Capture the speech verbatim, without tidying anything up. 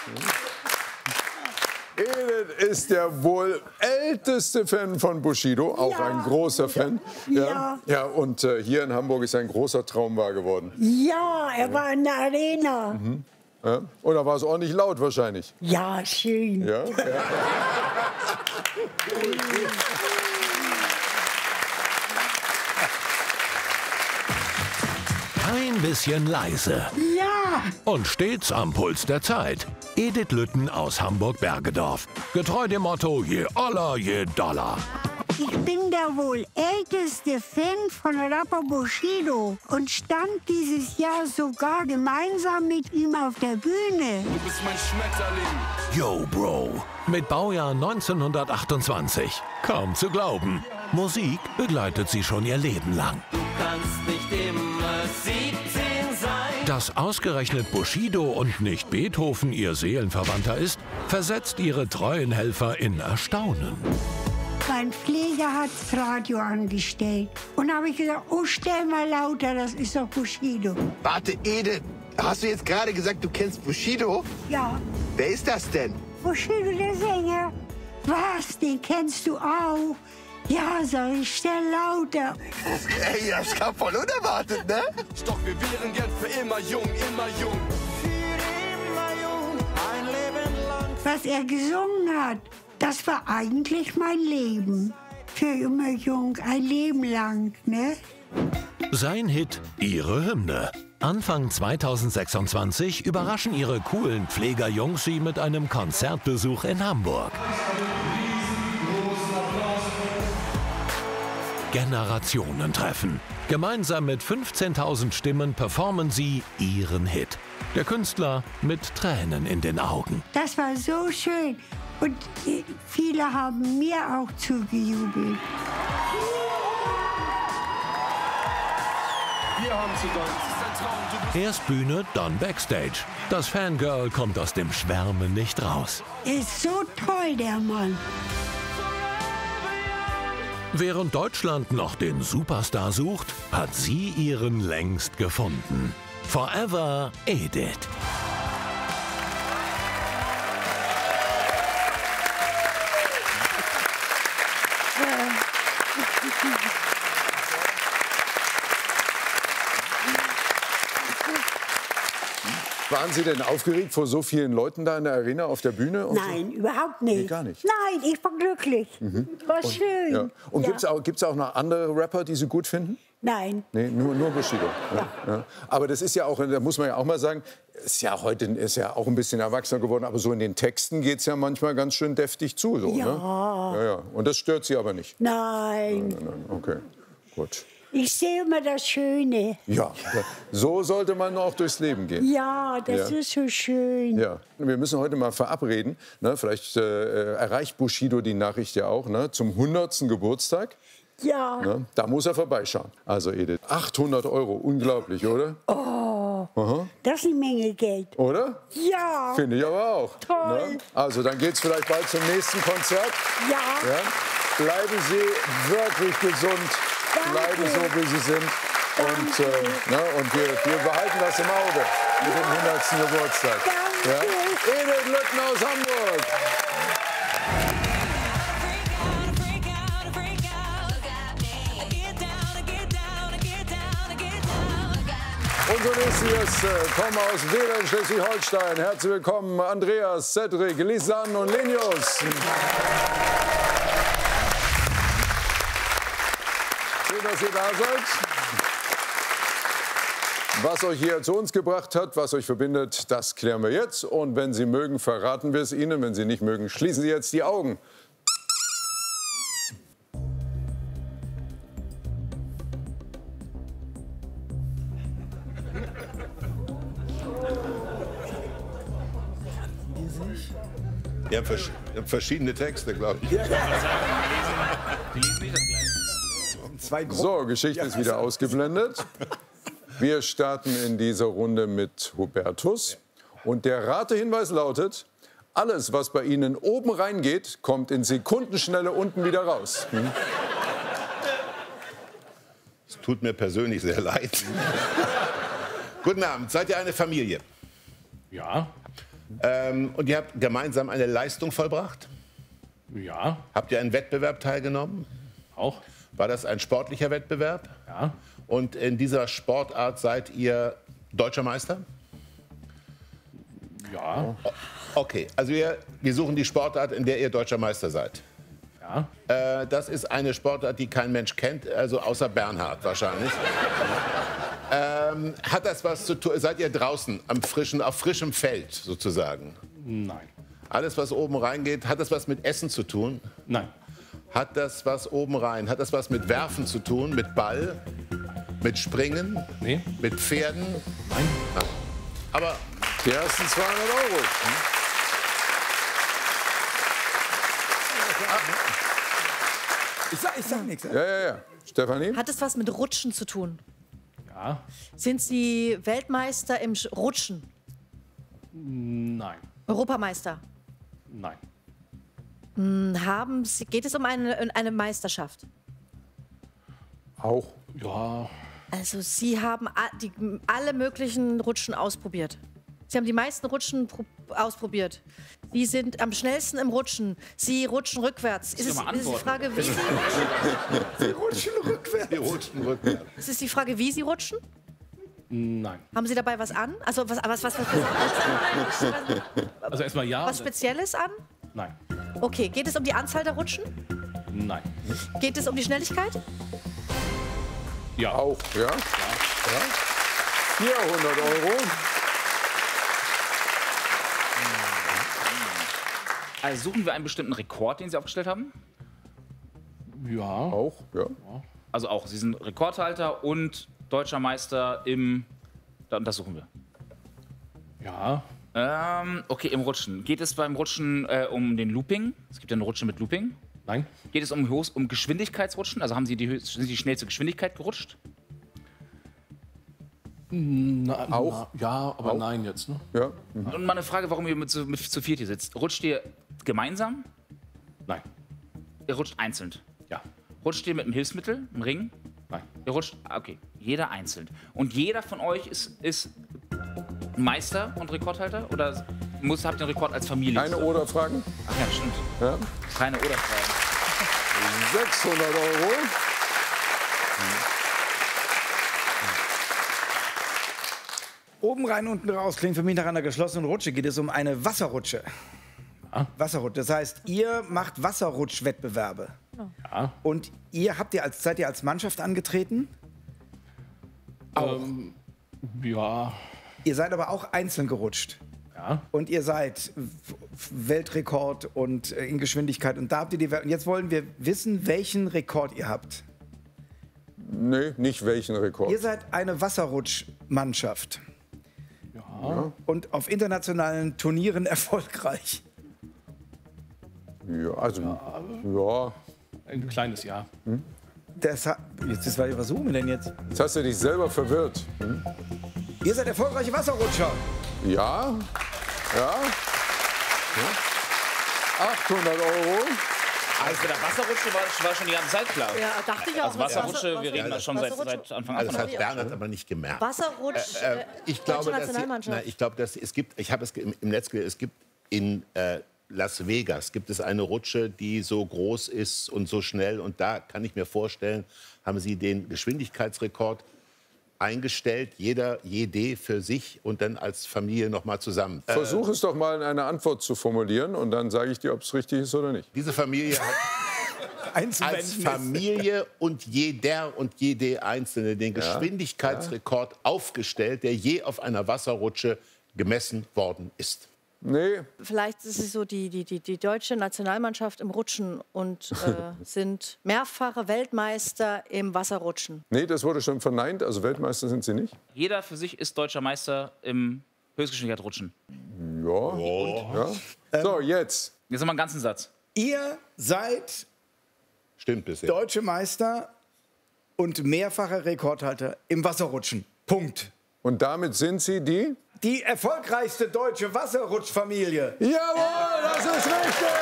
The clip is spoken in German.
Edith ist der wohl älteste Fan von Bushido, auch Ja. ein großer Fan. Ja. Ja, und äh, hier in Hamburg ist ein großer Traum wahr geworden. Ja, er war in der Arena. Mhm. Ja? Und da war es ordentlich laut wahrscheinlich. Ja, schön. Ja? Ja. Kein bisschen leise. Ja, Und stets am Puls der Zeit. Edith Lütten aus Hamburg-Bergedorf. Getreu dem Motto, je Oller, je Dollar. ich bin der wohl älteste Fan von Rapper Bushido und stand dieses Jahr sogar gemeinsam mit ihm auf der Bühne. Du bist mein Schmetterling. Yo, Bro. Mit Baujahr neunzehnhundertachtundzwanzig. Kaum zu glauben. Musik begleitet sie schon ihr Leben lang. Du kannst nicht immer siebzehn sein. Dass ausgerechnet Bushido und nicht Beethoven ihr Seelenverwandter ist, versetzt ihre treuen Helfer in Erstaunen. Mein Pfleger hat das Radio angestellt. Und habe ich gesagt, oh, stell mal lauter, das ist doch Bushido. Warte, Edith, hast du jetzt gerade gesagt, du kennst Bushido? Ja, Wer ist das denn? Bushido, der Sänger. Was, den kennst du auch? Ja, sag ich, stell lauter. Ey, das kam voll unerwartet, ne? Doch wir wären gern für immer jung, immer jung. Für immer jung, ein Leben lang. Was er gesungen hat, das war eigentlich mein Leben. Für immer jung, ein Leben lang, ne? Sein Hit, ihre Hymne. Anfang zweitausendsechsundzwanzig überraschen ihre coolen Pflegerjungs sie mit einem Konzertbesuch in Hamburg. Generationentreffen. Gemeinsam mit fünfzehntausend Stimmen performen sie ihren Hit. Der Künstler mit Tränen in den Augen. Das war so schön. Und äh, viele haben mir auch zugejubelt. Wir haben zu danken. Das ist ein Traum. Du bist Erst Bühne, dann Backstage. Das Fangirl kommt aus dem Schwärmen nicht raus. Er ist so toll, der Mann. Während Deutschland noch den Superstar sucht, hat sie ihren längst gefunden. Forever Edith. Waren Sie denn aufgeregt vor so vielen Leuten da in der Arena auf der Bühne? und Nein, überhaupt nicht. Nee, gar nicht. Nein, ich war glücklich. War schön. So? Ja. Und Ja. gibt's auch, gibt's auch noch andere Rapper, die Sie gut finden? Nein. Nee, nur, nur Bushido. Ja. Ja. Aber das ist ja auch, da muss man ja auch mal sagen, ist ja heute ist ja auch ein bisschen erwachsener geworden, aber so in den Texten geht es ja manchmal ganz schön deftig zu. So, Ja. Ne? Ja, ja. Und das stört Sie aber nicht? Nein. Nein, nein, okay, gut. Ich sehe immer das Schöne. Ja, so sollte man auch durchs Leben gehen. Ja, das Ja. ist so schön. Ja, wir müssen heute mal verabreden. Ne? Vielleicht äh, erreicht Bushido die Nachricht ja auch, ne? Zum hundertsten Geburtstag. Ja. Ne? Da muss er vorbeischauen. Also Edith, achthundert Euro, unglaublich, oder? Oh, Aha. das ist eine Menge Geld. Oder? Ja. Finde ich aber auch. Toll. Ne? Also dann geht's vielleicht bald zum nächsten Konzert. Ja. Ja? Bleiben Sie wirklich gesund. Danke. Bleiben so, wie Sie sind. Und, äh, ne? Und wir, wir behalten das im Auge mit dem hundertsten Geburtstag. Danke. Ja? Edith Lütten aus Hamburg. Unsere nächsten Gäste kommen aus Wedel, Schleswig-Holstein. Herzlich willkommen Andreas, Cedric, Lisanne und Linus. Schön, dass ihr da seid. Was euch hier zu uns gebracht hat, was euch verbindet, das klären wir jetzt. Und wenn Sie mögen, verraten wir es Ihnen. Wenn Sie nicht mögen, schließen Sie jetzt die Augen. Ihr habt vers verschiedene Texte, glaube ich. So, Geschichte ist wieder ausgeblendet. Wir starten in dieser Runde mit Hubertus. Und der Ratehinweis lautet, alles, was bei Ihnen oben reingeht, kommt in Sekundenschnelle unten wieder raus. Hm? Es tut mir persönlich sehr leid. Guten Abend, seid ihr eine Familie? Ja. Ähm, und ihr habt gemeinsam eine Leistung vollbracht? Ja. Habt ihr einen Wettbewerb teilgenommen? Auch. War das ein sportlicher Wettbewerb? Ja. Und in dieser Sportart seid ihr Deutscher Meister? Ja. Okay, also wir, wir suchen die Sportart, in der ihr Deutscher Meister seid. Ja. Äh, das ist eine Sportart, die kein Mensch kennt, also außer Bernhard wahrscheinlich. ähm, hat das was zu tun? Seid ihr draußen am frischen, auf frischem Feld sozusagen? Nein. Alles, was oben reingeht, hat das was mit Essen zu tun? Nein. Hat das was oben rein? Hat das was mit Werfen zu tun? Mit Ball? Mit Springen? Nee. Mit Pferden? Nein. Ah. Aber Die ersten zweihundert Euro. Ich sag, ich sag nichts. Ja, ja, ja. Stefanie? Hat es was mit Rutschen zu tun? Ja. Sind Sie Weltmeister im Sch- Rutschen? Nein. Europameister? Nein. Haben Sie, geht es um eine, eine Meisterschaft? Auch. Ja. Also Sie haben a- die, alle möglichen Rutschen ausprobiert. Sie haben die meisten Rutschen pro- ausprobiert. Sie sind am schnellsten im Rutschen. Sie rutschen rückwärts. Ist es, doch mal ist es die antworten. Frage, wie Sie, Sie rutschen rückwärts. die rutschen rückwärts. ist es die Frage, wie Sie rutschen? Nein. Haben Sie dabei was an? Also was, was, was, was, Also erstmal ja. was Spezielles an? Nein. Okay, geht es um die Anzahl der Rutschen? Nein. Geht es um die Schnelligkeit? Ja. Auch, ja? Ja. vierhundert Euro. Also suchen wir einen bestimmten Rekord, den Sie aufgestellt haben? Ja. Auch, ja. Also auch, Sie sind Rekordhalter und Deutscher Meister im... Da- Das suchen wir. Ja. Ähm, okay, im Rutschen. Geht es beim Rutschen äh, um den Looping? Es gibt ja eine Rutsche mit Looping. Nein. Geht es um, Höchst- um Geschwindigkeitsrutschen? Also haben Sie die, höchst- sind Sie schnell zur Geschwindigkeit gerutscht? Na, Auch? Na, ja, aber nein jetzt, ne? ja. Und mal eine Frage, warum ihr mit zu, mit zu viert hier sitzt. Rutscht ihr gemeinsam? Nein. Ihr rutscht einzeln? Ja. Rutscht ihr mit einem Hilfsmittel, einem Ring? Nein. Ihr rutscht, ah, okay, jeder einzeln. Und jeder von euch ist, ist Meister und Rekordhalter? Oder muss, habt ihr den Rekord als Familie? Keine Oder-Fragen? Ach ja, stimmt. Ja. Keine Oder-Fragen. sechshundert Euro. Oben rein, unten raus klingt für mich nach einer geschlossenen Rutsche. Geht es um eine Wasserrutsche. Ah. Wasserrutsche. Das heißt, ihr macht Wasserrutschwettbewerbe. Ja. Und ihr habt ihr als, seid ihr als Mannschaft angetreten? Ähm, ja. Ihr seid aber auch einzeln gerutscht. Ja. Und ihr seid W- Weltrekord und äh, in Geschwindigkeit. Und da habt ihr die. Und jetzt wollen wir wissen, welchen Rekord ihr habt. Nee, nicht welchen Rekord. Ihr seid eine Wasserrutschmannschaft. Ja. Und auf internationalen Turnieren erfolgreich. Ja, also, ja. Ein kleines Ja. Das hat, jetzt ist, was suchen wir denn jetzt? Jetzt hast du dich selber verwirrt. Hm? Ihr seid erfolgreiche Wasserrutscher. Ja, ja. achthundert Euro. Also bei der Wasserrutsche war, war schon die ganze Zeit klar. Ja, dachte ich auch. Also Wasserrutsche, wir reden da schon seit, Wasserrutsche. seit Anfang an Also von. das hat Bernhard aber nicht gemerkt. Wasserrutsch, Äh, äh, ich glaube, deutsche dass, Nationalmannschaft. na, ich glaube, dass es gibt, ich habe es im, im Netz gelesen, es gibt in äh, Las Vegas gibt es eine Rutsche, die so groß ist und so schnell. Und da kann ich mir vorstellen, haben sie den Geschwindigkeitsrekord eingestellt, jeder, jede für sich und dann als Familie noch mal zusammen. Äh, Versuch es doch mal in eine Antwort zu formulieren und dann sage ich dir, ob es richtig ist oder nicht. diese Familie hat als Familie und jeder und jede Einzelne den Geschwindigkeitsrekord aufgestellt, der je auf einer Wasserrutsche gemessen worden ist. Nee, Vielleicht ist es so die, die, die, die deutsche Nationalmannschaft im Rutschen und äh, sind mehrfache Weltmeister im Wasserrutschen. nee, das wurde schon verneint. Also Weltmeister sind sie nicht. Jeder für sich ist Deutscher Meister im Höchstgeschwindigkeitsrutschen. Ja. ja. So, jetzt. Jetzt nochmal einen ganzen Satz. Ihr seid Stimmt bisher. deutsche Meister und mehrfacher Rekordhalter im Wasserrutschen. Punkt. Und damit sind sie die? Die erfolgreichste deutsche Wasserrutschfamilie. Jawohl, das ist richtig!